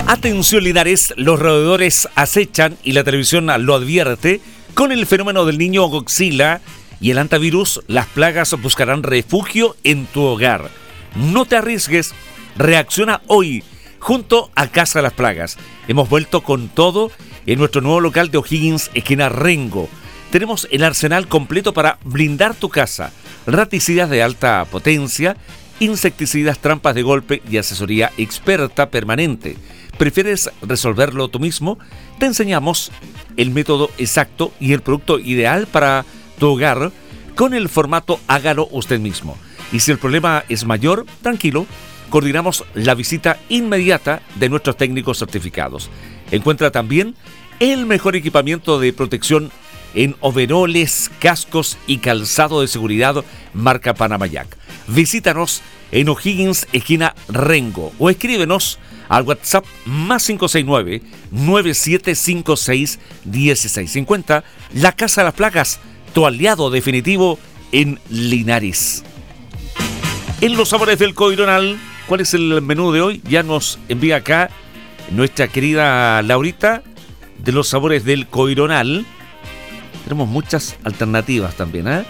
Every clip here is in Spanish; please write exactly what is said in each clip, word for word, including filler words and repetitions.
Atención Linares, los roedores acechan y la televisión lo advierte. Con el fenómeno del niño Godzilla y el antivirus, las plagas buscarán refugio en tu hogar. No te arriesgues, reacciona hoy junto a Casa de las Plagas. Hemos vuelto con todo en nuestro nuevo local de O'Higgins, esquina Rengo. Tenemos el arsenal completo para blindar tu casa. Raticidas de alta potencia, insecticidas, trampas de golpe y asesoría experta permanente. ¿Prefieres resolverlo tú mismo? Te enseñamos el método exacto y el producto ideal para tu hogar con el formato Hágalo usted mismo. Y si el problema es mayor, tranquilo, coordinamos la visita inmediata de nuestros técnicos certificados. Encuentra también el mejor equipamiento de protección en overoles, cascos y calzado de seguridad marca Panamayac. Visítanos en O'Higgins, esquina Rengo, o escríbenos al WhatsApp más cinco seis nueve, nueve siete cinco seis, uno seis cinco cero. La Casa de las Plagas, tu aliado definitivo en Linares. En los sabores del Coironal, ¿cuál es el menú de hoy? Ya nos envía acá nuestra querida Laurita de los sabores del Coironal. Tenemos muchas alternativas también, ¿eh?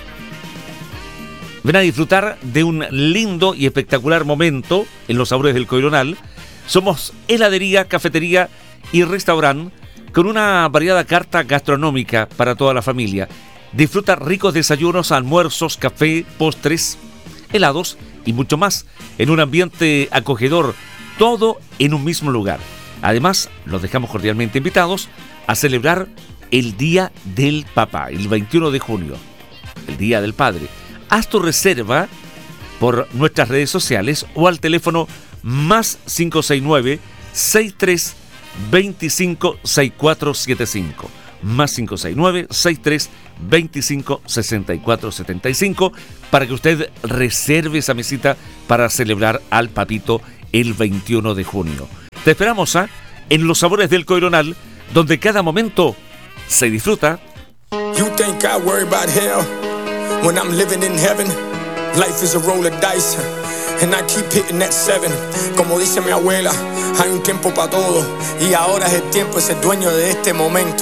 Ven a disfrutar de un lindo y espectacular momento en los sabores del Coironal. Somos heladería, cafetería y restaurante con una variada carta gastronómica para toda la familia. Disfruta ricos desayunos, almuerzos, café, postres, helados y mucho más en un ambiente acogedor, todo en un mismo lugar. Además, los dejamos cordialmente invitados a celebrar el Día del Papá, el veintiuno de junio, el Día del Padre. Haz tu reserva por nuestras redes sociales o al teléfono más cinco seis nueve, seis tres dos cinco, seis cuatro siete cinco. Más cinco seis nueve, seis tres dos cinco, seis cuatro siete cinco para que usted reserve esa mesita para celebrar al papito el veintiuno de junio. Te esperamos ¿eh? en los sabores del Coironal, donde cada momento se disfruta. You think I worry about hell when I'm living in heaven? Life is a roll of dice and I keep hitting that seven. Como dice mi abuela, hay un tiempo para todo y ahora es el tiempo de ser dueño de este momento.